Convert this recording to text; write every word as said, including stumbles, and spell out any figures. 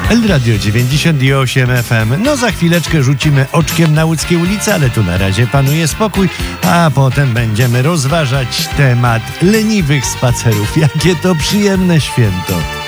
Elradio dziewięćdziesiąt osiem F M. No za chwileczkę rzucimy oczkiem na łódzkie ulice, ale tu na razie panuje spokój, a potem będziemy rozważać temat leniwych spacerów. Jakie to przyjemne święto.